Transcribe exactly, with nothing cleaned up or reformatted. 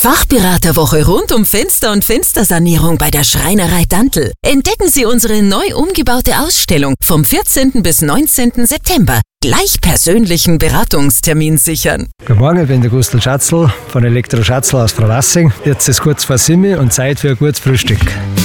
Fachberaterwoche rund um Fenster und Fenstersanierung bei der Schreinerei Dantl. Entdecken Sie unsere neu umgebaute Ausstellung vom vierzehnten bis neunzehnten September. Gleich persönlichen Beratungstermin sichern. Guten Morgen, ich bin der Gustl Schatzl von Elektro Schatzl aus Freilassing. Jetzt ist kurz vor sieben und Zeit für ein gutes Frühstück.